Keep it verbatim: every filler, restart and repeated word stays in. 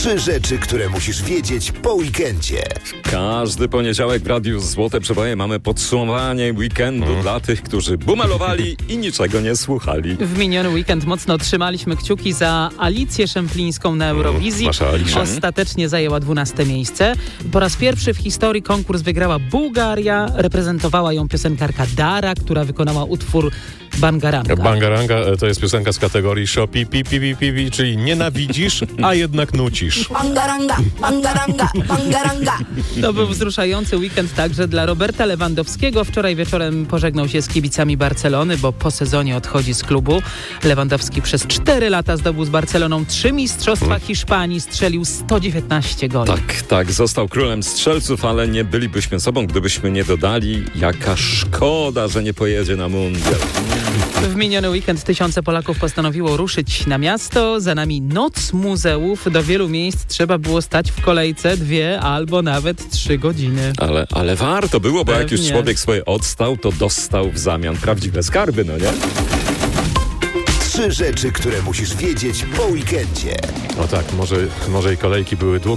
Trzy rzeczy, które musisz wiedzieć po weekendzie. Każdy poniedziałek w Radiu Złote Przeboje mamy podsumowanie weekendu Mm. dla tych, którzy bumelowali i niczego nie słuchali. W miniony weekend mocno trzymaliśmy kciuki za Alicję Szemplińską na Eurowizji. Nasza Alicja. Ostatecznie zajęła dwunaste miejsce. Po raz pierwszy w historii konkurs wygrała Bułgaria. Reprezentowała ją piosenkarka Dara, która wykonała utwór Bangaranga. Bangaranga e, to jest piosenka z kategorii Shopi, pi, pi, pi, pi, pi, czyli nienawidzisz, a jednak nucisz. Bangaranga, bangaranga, bangaranga. To był wzruszający weekend także dla Roberta Lewandowskiego. Wczoraj wieczorem pożegnał się z kibicami Barcelony, bo po sezonie odchodzi z klubu. Lewandowski przez cztery lata zdobył z Barceloną trzy mistrzostwa Hiszpanii, strzelił sto dziewiętnaście goli. Tak, tak, został królem strzelców, ale nie bylibyśmy sobą, gdybyśmy nie dodali, jaka szkoda, że nie pojedzie na mundial. W miniony weekend tysiące Polaków postanowiło ruszyć na miasto. Za nami noc muzeów. Do wielu miejsc trzeba było stać w kolejce dwie albo nawet trzy godziny. Ale, ale warto było, bo jak już Pewnie. człowiek swoje odstał, to dostał w zamian prawdziwe skarby, no nie? Trzy rzeczy, które musisz wiedzieć po weekendzie. No tak, może, może i kolejki były długie.